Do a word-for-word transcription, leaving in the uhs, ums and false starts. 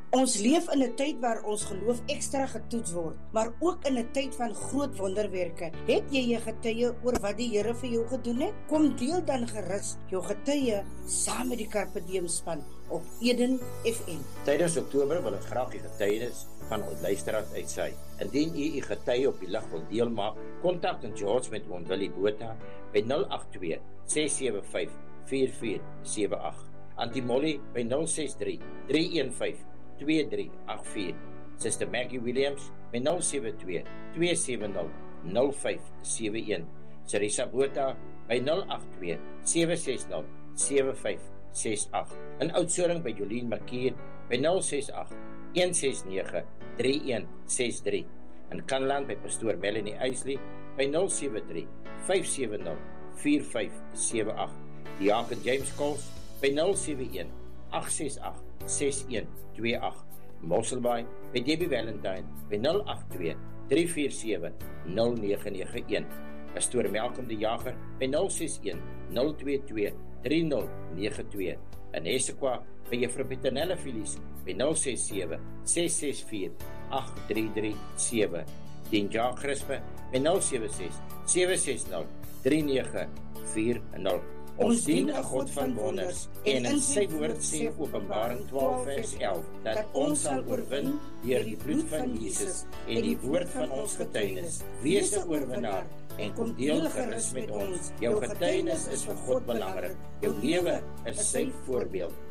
Ons leef in 'n tyd waar ons geloof ekstra getoets word, maar ook in 'n tyd van groot wonderwerke. Het jy 'n getuie oor wat die Here vir jou gedoen het? Kom deel dan gerus jou getuie saam met die Carpe Diem span op Eden F M. Tydens Oktober wil ek graag die getuienis van ons luisteraars uitsaai. Indien u u getuie op die lig wil deelmaak, kontak en George met ons Willie Botha by nul agt twee ses sewe vyf vier vier sewe agt. Auntie Molly by nul ses drie drie een vyf twee drie agt vier. Sister Maggie Williams by nul sewe twee twee sewe nul nul vyf sewe een. Sarissa Botha by nul agt twee sewe ses nul sewe vyf ses agt. In Oudtshoorn by Jolien Markier by nul ses agt een ses nege drie een ses drie. In Kanland by Pastoor Melanie Eisley by nul sewe drie vyf sewe nul vier vyf sewe agt. Diaken James Coles by nul sewe een agt ses agt ses een twee agt. Mosselbaai by Debbie Valentine by nul agt twee drie vier sewe nul nege nege een. Pastoor Malcolm die Jager by nul ses een nul twee twee drie nul nege twee. In Essequa by Juffrou Petronella Filies by nul ses sewe ses ses vier agt drie drie sewe. Dien Jacques Crispe by nul sewe ses sewe ses nul drie nege vier nul. Ons dien 'n God van wonders en in sy woord sê Openbaring twaalf vers elf dat ons sal oorwin deur die bloed van Jesus en die woord van ons getuienis. Wees 'n oorwinnaar en kom deel gerus met ons. Jou getuienis is vir God belangrik. Jou lewe is sy voorbeeld.